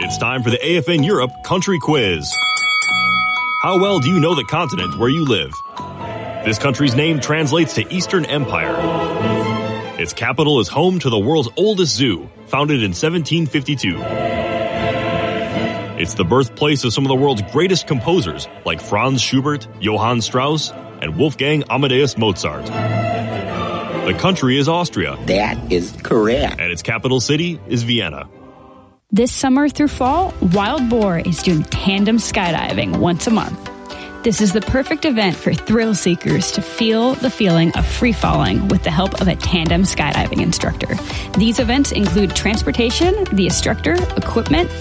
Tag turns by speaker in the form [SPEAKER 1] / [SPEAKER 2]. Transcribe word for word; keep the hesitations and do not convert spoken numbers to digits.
[SPEAKER 1] It's time for the A F N Europe Country Quiz. How well do you know the continent where you live? This country's name translates to Eastern Empire. Its capital is home to the world's oldest zoo, founded in seventeen fifty-two. It's the birthplace of some of the world's greatest composers, like Franz Schubert, Johann Strauss, and Wolfgang Amadeus Mozart. The country is Austria.
[SPEAKER 2] That is correct.
[SPEAKER 1] And its capital city is Vienna.
[SPEAKER 3] This summer through fall, Wild Boar is doing tandem skydiving once a month. This is the perfect event for thrill seekers to feel the feeling of free falling with the help of a tandem skydiving instructor. These events include transportation, the instructor, equipment,